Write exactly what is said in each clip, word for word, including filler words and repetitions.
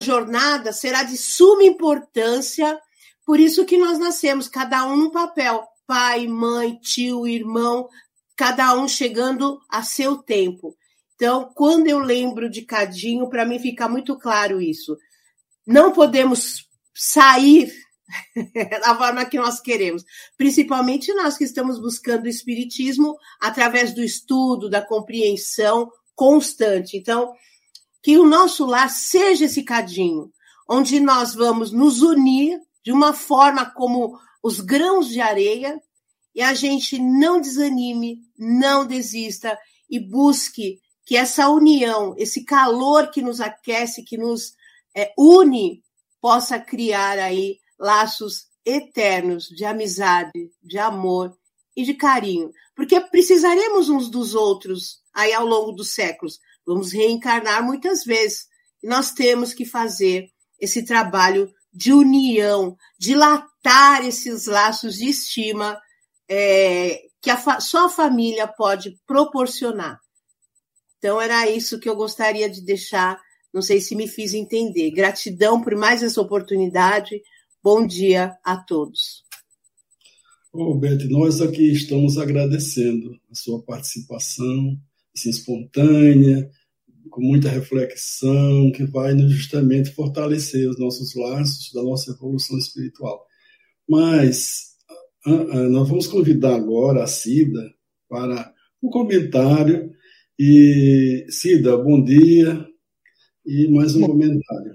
jornada será de suma importância, por isso que nós nascemos, cada um num papel, pai, mãe, tio, irmão, cada um chegando a seu tempo. Então, quando eu lembro de Cadinho, para mim fica muito claro isso. Não podemos sair da forma que nós queremos, principalmente nós que estamos buscando o espiritismo através do estudo, da compreensão constante. Então, que o nosso lar seja esse Cadinho, onde nós vamos nos unir de uma forma como os grãos de areia e a gente não desanime, não desista e busque que essa união, esse calor que nos aquece, que nos é, une, possa criar aí laços eternos de amizade, de amor e de carinho. Porque precisaremos uns dos outros aí ao longo dos séculos. Vamos reencarnar muitas vezes. E nós temos que fazer esse trabalho de união, dilatar esses laços de estima é, que a, só a família pode proporcionar. Então, era isso que eu gostaria de deixar. Não sei se me fiz entender. Gratidão por mais essa oportunidade. Bom dia a todos. Bom, Beth, nós aqui estamos agradecendo a sua participação, assim, espontânea, com muita reflexão, que vai justamente fortalecer os nossos laços da nossa evolução espiritual. Mas nós vamos convidar agora a Cida para um comentário. E, Cida, bom dia. E mais um comentário.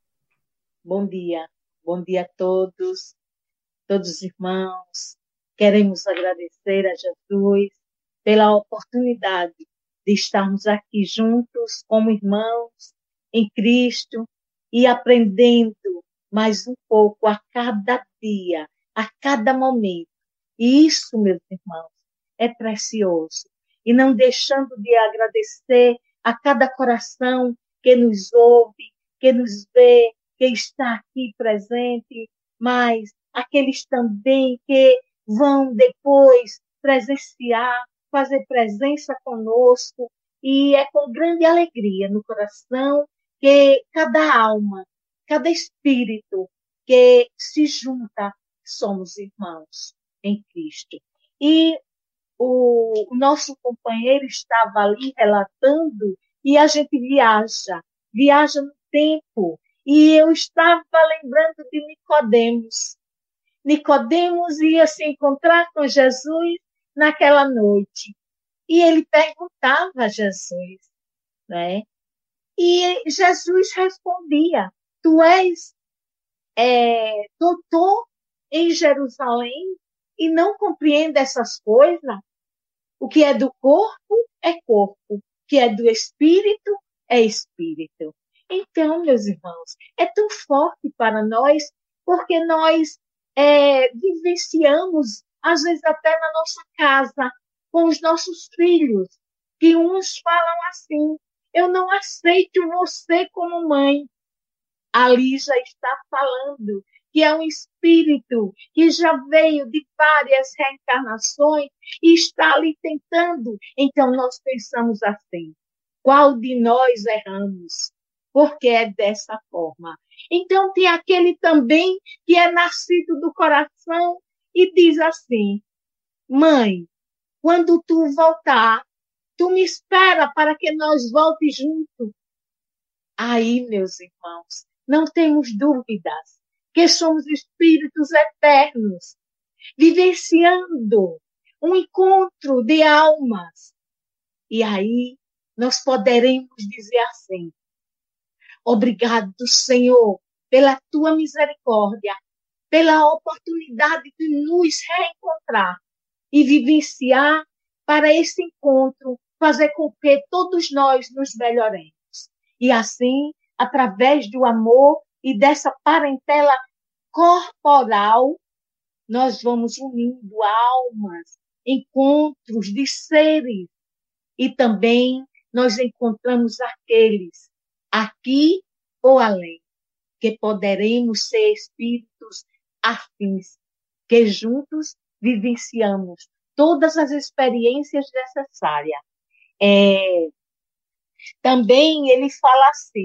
Bom dia. Bom dia a todos, todos os irmãos. Queremos agradecer a Jesus pela oportunidade de estarmos aqui juntos como irmãos em Cristo e aprendendo mais um pouco a cada dia, a cada momento. E isso, meus irmãos, é precioso. E não deixando de agradecer a cada coração que nos ouve, que nos vê, que está aqui presente, mas aqueles também que vão depois presenciar, fazer presença conosco, e é com grande alegria no coração que cada alma, cada espírito que se junta, somos irmãos em Cristo. E o, o nosso companheiro estava ali relatando, e a gente viaja, viaja no tempo, e eu estava lembrando de Nicodemos. Nicodemos ia se encontrar com Jesus naquela noite. E ele perguntava a Jesus, né? E Jesus respondia, tu és é, doutor em Jerusalém e não compreende essas coisas? O que é do corpo é corpo, o que é do espírito é espírito. Então, meus irmãos, é tão forte para nós, porque nós é, vivenciamos, às vezes até na nossa casa, com os nossos filhos, que uns falam assim, eu não aceito você como mãe. Ali já está falando que é um espírito que já veio de várias reencarnações e está ali tentando. Então, nós pensamos assim, qual de nós erramos? Porque é dessa forma. Então, tem aquele também que é nascido do coração e diz assim, mãe, quando tu voltar, tu me espera para que nós volte juntos. Aí, meus irmãos, não temos dúvidas que somos espíritos eternos, vivenciando um encontro de almas. E aí, nós poderemos dizer assim, obrigado, Senhor, pela tua misericórdia, pela oportunidade de nos reencontrar e vivenciar para esse encontro, fazer com que todos nós nos melhoremos. E assim, através do amor e dessa parentela corporal, nós vamos unindo almas, encontros de seres. E também nós encontramos aqueles aqui ou além, que poderemos ser espíritos afins, que juntos vivenciamos todas as experiências necessárias. É, também ele fala assim,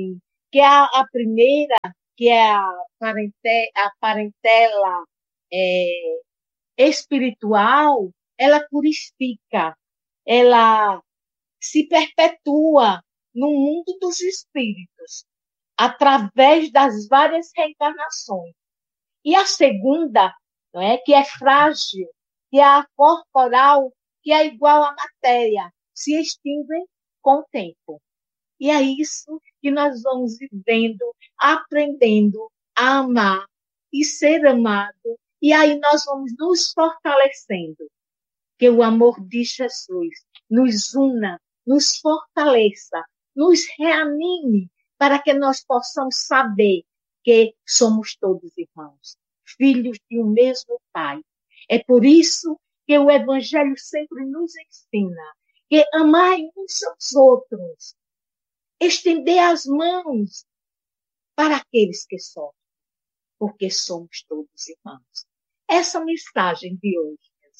que a, a primeira, que é a, parente, a parentela é, espiritual, ela purifica, ela se perpetua no mundo dos espíritos, através das várias reencarnações. E a segunda, não é, que é frágil, que é a corporal, que é igual à matéria, se extingue com o tempo. E é isso que nós vamos vivendo, aprendendo a amar e ser amado, e aí nós vamos nos fortalecendo. Que o amor de Jesus nos una, nos fortaleça, nos reanime, para que nós possamos saber que somos todos irmãos, filhos de um mesmo Pai. É por isso que o Evangelho sempre nos ensina que amar uns aos outros, estender as mãos para aqueles que sofrem, porque somos todos irmãos. Essa é a mensagem de hoje.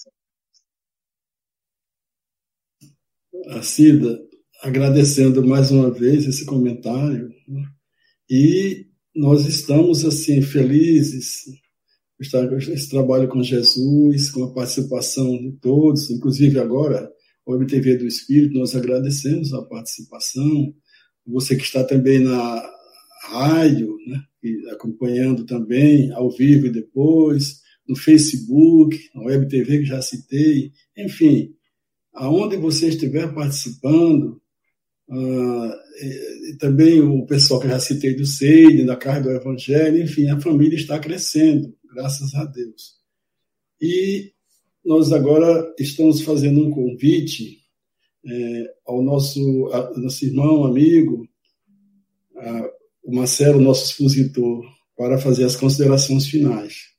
A Cida, agradecendo mais uma vez esse comentário, né? E nós estamos assim felizes com esse trabalho com Jesus, com a participação de todos, inclusive agora o M T V do Espírito, nós agradecemos a participação, você que está também na rádio, né? E acompanhando também ao vivo e depois, no Facebook, no Web T V que já citei, enfim, aonde você estiver participando, uh, e, e também o pessoal que eu já citei do Seide, da Casa do Evangelho, enfim, a família está crescendo, graças a Deus. E nós agora estamos fazendo um convite é, ao nosso, a, nosso irmão, amigo, a, o Marcelo, nosso expositor, para fazer as considerações finais.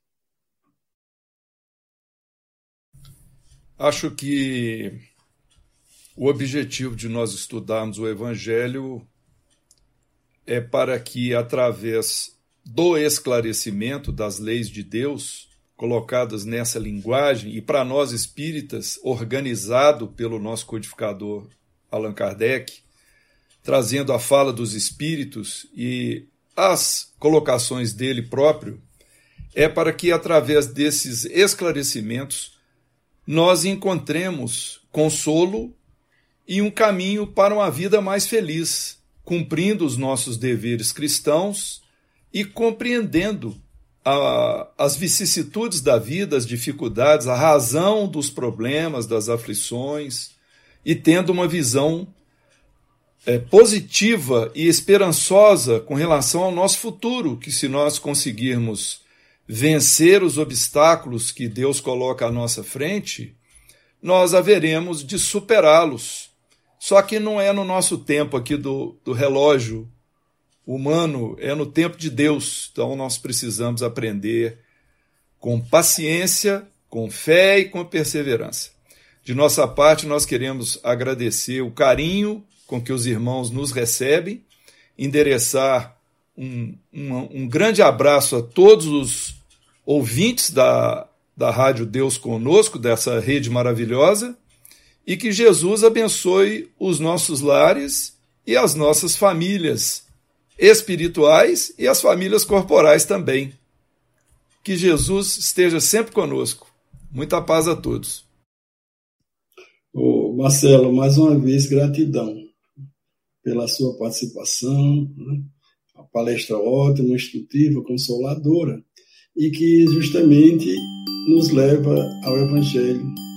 Acho que o objetivo de nós estudarmos o Evangelho é para que, através do esclarecimento das leis de Deus, colocadas nessa linguagem, e para nós espíritas, organizado pelo nosso codificador Allan Kardec, trazendo a fala dos espíritos e as colocações dele próprio, é para que, através desses esclarecimentos, nós encontremos consolo e um caminho para uma vida mais feliz, cumprindo os nossos deveres cristãos e compreendendo a, as vicissitudes da vida, as dificuldades, a razão dos problemas, das aflições, e tendo uma visão é, positiva e esperançosa com relação ao nosso futuro, que se nós conseguirmos vencer os obstáculos que Deus coloca à nossa frente, nós haveremos de superá-los. Só que não é no nosso tempo aqui do, do relógio humano, é no tempo de Deus. Então nós precisamos aprender com paciência, com fé e com perseverança. De nossa parte, nós queremos agradecer o carinho com que os irmãos nos recebem, endereçar um, um, um grande abraço a todos os ouvintes da, da Rádio Deus Conosco, dessa rede maravilhosa, e que Jesus abençoe os nossos lares e as nossas famílias espirituais e as famílias corporais também. Que Jesus esteja sempre conosco. Muita paz a todos. Ô, Marcelo, mais uma vez, gratidão pela sua participação, né? A palestra ótima, instrutiva, consoladora, e que justamente nos leva ao Evangelho